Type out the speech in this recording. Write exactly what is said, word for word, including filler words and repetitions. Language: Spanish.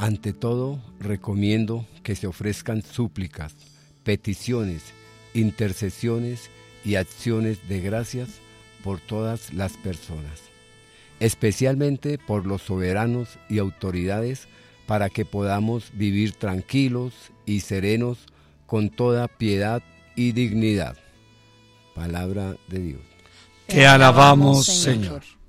Ante todo, recomiendo que se ofrezcan súplicas, peticiones, intercesiones y acciones de gracias por todas las personas, especialmente por los soberanos y autoridades, para que podamos vivir tranquilos y serenos con toda piedad y dignidad. Palabra de Dios. Te alabamos, Señor.